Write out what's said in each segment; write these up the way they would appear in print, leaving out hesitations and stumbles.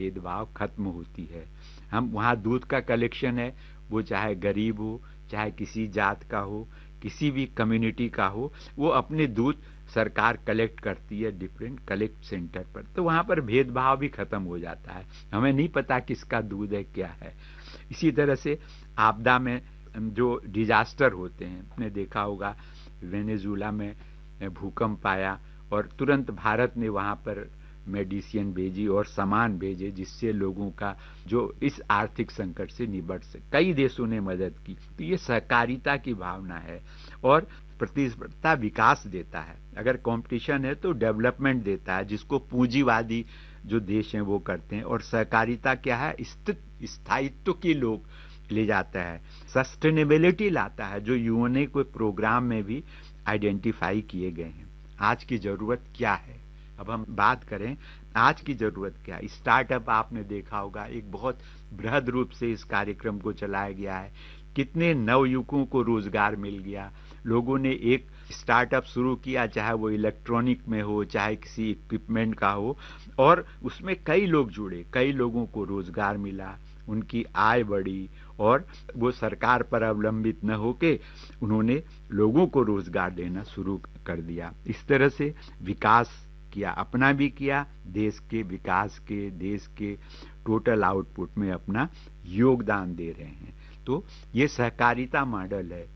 भेदभाव खत्म होती है। हम वहाँ दूध का कलेक्शन है, वो चाहे गरीब हो, चाहे किसी जात का हो, किसी भी कम्युनिटी का हो, वो अपने दूध सरकार कलेक्ट करती है डिफरेंट कलेक्ट सेंटर पर, तो वहाँ पर भेदभाव भी खत्म हो जाता है। हमें नहीं पता किसका दूध है क्या है। इसी तरह से आपदा में जो डिजास्टर होते हैं, आपने देखा होगा वेनेजुला में भूकंप आया और तुरंत भारत ने वहाँ पर मेडिसिन भेजी और सामान भेजे, जिससे लोगों का जो इस आर्थिक संकट से निपट सके। कई देशों ने मदद की। तो ये सहकारिता की भावना है और प्रतिस्पर्धा विकास देता है। अगर कंपटीशन है तो डेवलपमेंट देता है, जिसको पूंजीवादी जो देश हैं वो करते हैं। और सहकारिता क्या है? स्थायित्व की लोग ले जाता है, सस्टेनेबिलिटी लाता है, जो यूएनए के प्रोग्राम में भी आइडेंटिफाई किए गए हैं। आज की जरूरत क्या है? अब हम बात करें आज की जरूरत क्या है। स्टार्टअप आपने देखा होगा, एक बहुत बृहद रूप से इस कार्यक्रम को चलाया गया है। कितने नवयुवकों को रोजगार मिल गया। लोगों ने एक स्टार्टअप शुरू किया, चाहे वो इलेक्ट्रॉनिक में हो, चाहे किसी इक्विपमेंट का हो, और उसमें कई लोग जुड़े, कई लोगों को रोजगार मिला, उनकी आय बढ़ी और वो सरकार पर अवलंबित न होके उन्होंने लोगों को रोजगार देना शुरू कर दिया। इस तरह से विकास किया, अपना भी किया, देश के विकास के, देश के टोटल आउटपुट में अपना योगदान दे रहे हैं। तो ये सहकारिता मॉडल है।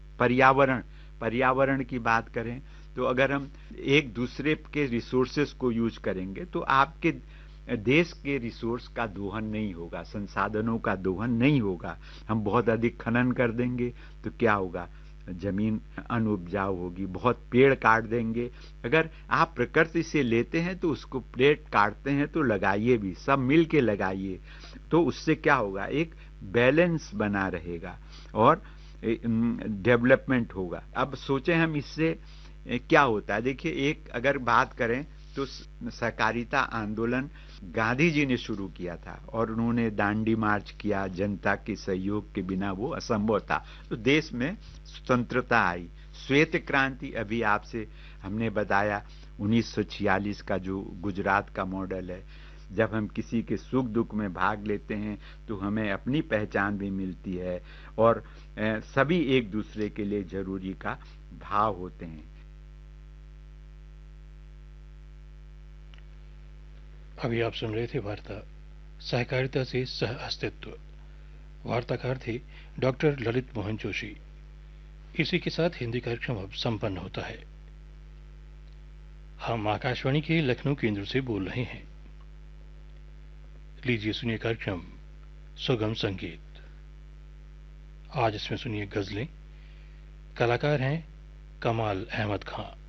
पर्यावरण की बात करें तो अगर हम एक दूसरे के रिसोर्सेस को यूज करेंगे तो आपके देश के रिसोर्स का दोहन नहीं होगा, संसाधनों का दोहन नहीं होगा। हम बहुत अधिक खनन कर देंगे तो क्या होगा? जमीन अनउपजाऊ होगी। बहुत पेड़ काट देंगे। अगर आप प्रकृति से लेते हैं तो उसको पेड़ काटते हैं तो लगाइए भी, सब मिल के लगाइए, तो उससे क्या होगा? एक बैलेंस बना रहेगा और डेवलपमेंट होगा। अब सोचें हम इससे क्या होता है। देखिए, एक अगर बात करें तो सहकारिता आंदोलन गांधी जी ने शुरू किया था और उन्होंने दांडी मार्च किया। जनता के सहयोग के बिना वो असंभव था। तो देश में स्वतंत्रता आई। श्वेत क्रांति अभी आपसे हमने बताया 1946 का जो गुजरात का मॉडल है। जब हम किसी के सुख दुख में भाग लेते हैं तो हमें अपनी पहचान भी मिलती है और सभी एक दूसरे के लिए जरूरी का भाव होते हैं। अभी आप सुन रहे थे वार्ता सहकारिता से सह अस्तित्व। वार्ताकार थे डॉक्टर ललित मोहन जोशी। इसी के साथ हिंदी कार्यक्रम अब संपन्न होता है। हम आकाशवाणी के लखनऊ केंद्र से बोल रहे हैं। लीजिए सुनिए कार्यक्रम सुगम संगीत। आज इसमें सुनिए गजलें। कलाकार हैं कमाल अहमद खां।